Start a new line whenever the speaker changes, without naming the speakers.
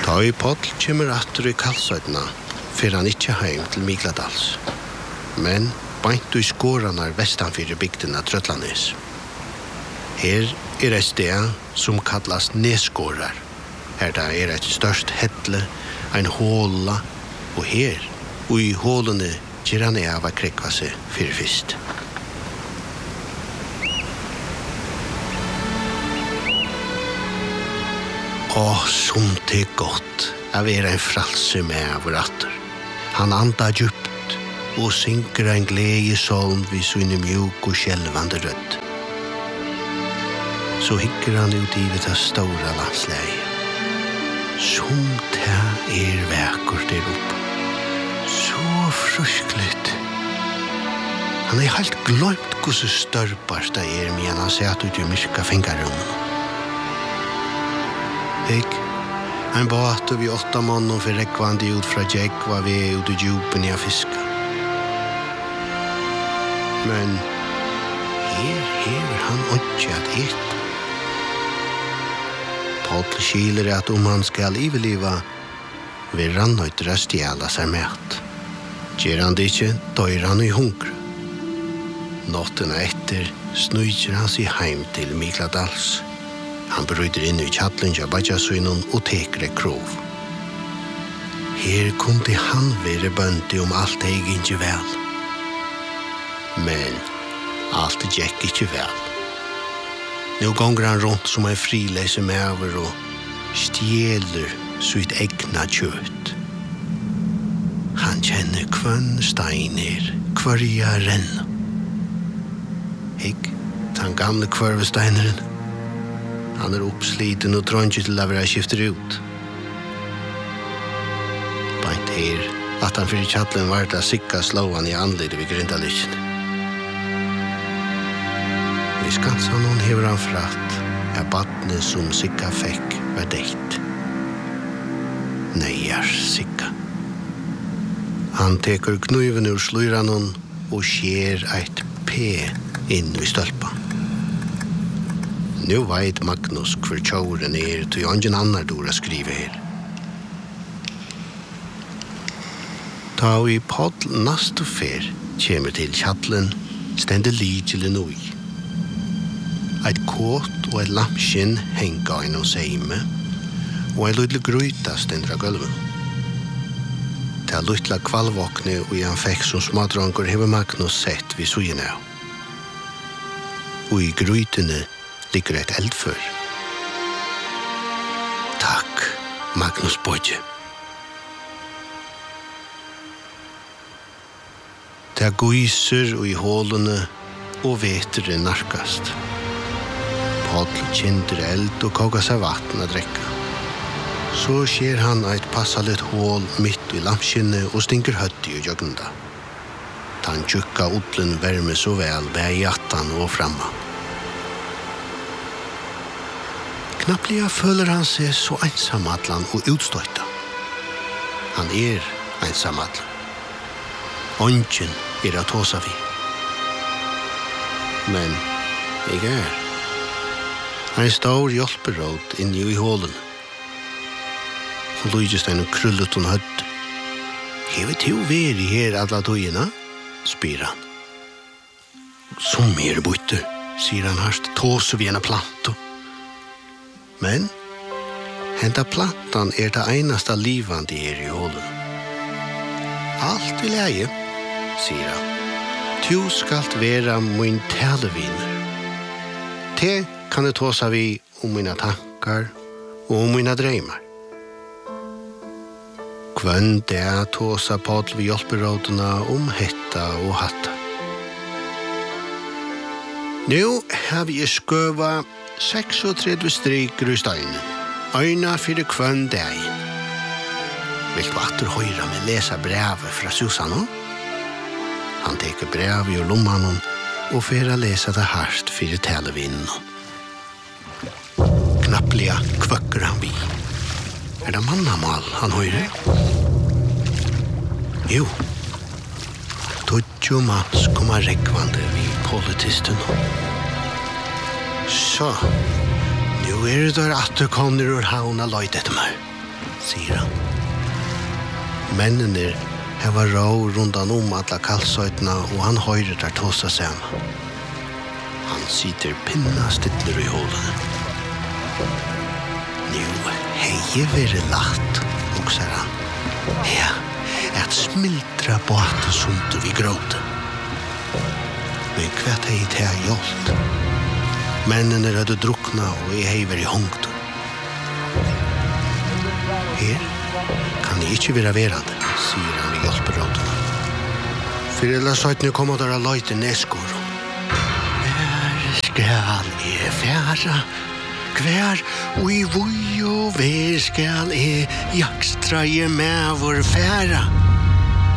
Ta i Poll kommer atter i Kalsøytna, for han ikke heim til Mikladals. Men beint i skåranar vestanfyrir bygdina Trøtlanes. Her et sted som kallas Nesskårar. Her da et størst hedle, ein håla, og her, og i hålene, gjer han av a krekva seg fyrir fyrst. Som det godt av en fralse med av atter. Han anda djupt og synker en glede solm vid sine mjuk og skjelvande rødt. Så hikker han ut i det stora landsleie. Som det vekkert der oppe. Så fruskligt. Han helt glömt hvordan størpast det men han satt ut i myrka fingerrommet. En båt og vi 8 mann og for rekvande ut fra Jekk var vi ut i djupen i a fiska. Men her hever han ikke at et. Poll skiler at han skal iveliva, vil han nøytre stjæla seg mat. Gjer han det ikke, døyr han i hunger. Nåttena etter snøyger han seg heim til Mikladals. Han bryter inn i kjattlen av badjasunnen og teker et krov. Her kunde han være bøndig alt eg ikke vel. Men alt gikk ikke vel. Nå gonger han rundt som en frileise mever og stjeler sitt egna kjøtt. Han kjenner kvann steiner, kvarja renn. Den gamle kvarvesteineren. Han oppsliten og trånger til å være skifter ut. Beint her, at han fyrir kjattlen var til å sikka slå han i anledet ved grindalysjen. I skansan hon hever han fratt, badne som sikka fekk var deitt. Neiars sikka. Han teker knuven ur sløyran hon og skjer eit P inn i stølpa. Nu vet Magnus hver tjauren til ingen annar dora skrive her. Ta i Poll nastu fer kjemer til kjattlen stende lidjelen ui. Eit kåt og eit lampskinn henga innom seime og eit lydle gryta stendra gulven. Ta lydla kvalvåkne og han fekk som smadrangur hever Magnus sett vid sugen av. Og i grytene ligger et eldfør. Takk, Magnus Bodje. Det gyser og i hålene og vetere narkast. Poll kinder eld og koga seg vatten å drekka. Så skjer han et passalet hål midt i lampskinnet og stinker høtti i jøgnda. Han tjukka odlen värme så väl bär jattan och framma. Knappliga føler han seg så ensamadlan og utstøyta. Han ensamadlan. Ongen å tåsa vi. Men jeg en stor hjelperåd inni i hålen. Hun lydde en krullet hun høtt. Hever til å være her alle togene, spyr han. Som mer bytter, sier han hørst, tåser vi en planto. Men henta plantan det eneste livande i hålen. Alt vil jeg, sier han. Du skalt være min taleviner. Te kan jeg tåsa vi om mina tankar og om mina drømmer. Kvann det tåsa Poll vi hjelperådene om hetta og hatta. Nå har vi skøva 36 striker i steinen. Øyna fyrir kvann dag. Vil du atter høyra med lesa brevet fra Susanne? Han teker brevet i lommanen og fyrir lesa det hardt fyrir televinnen. Knappliga kvøkker han vi. Det mannamal han høyrer? Jo. Tudjo mans kommer rekvande vid politisten. Så, nu det der atterkomner ur hauna løyd etter meg. sier han. Mennene heva rå rundan alla kallsøytna, og han høyrer der tåsa sama. Han sitter pinna stiller i hålene. Nu hei veri latt, oksar han. Ja, at smildra båten sunter vi gråte. Men kvært hei til hjolt. Mennene hadde drukna, og jeg hei veri hongt. Her kan jeg ikke være verande, sier han i hjelperådene. For ellers søytene kommer der av løyte neskår. Hver skal jeg færa? Hver og i vui og hver skal jeg jakstra i med vår færa?